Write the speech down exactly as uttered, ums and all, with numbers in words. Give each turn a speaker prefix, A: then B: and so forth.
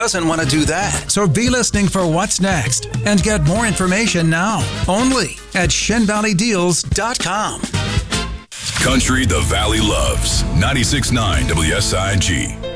A: doesn't want to do that.
B: So be listening for what's next and get more information now only at shin valley deals dot com.
C: Country the Valley loves. ninety-six point nine W S I G.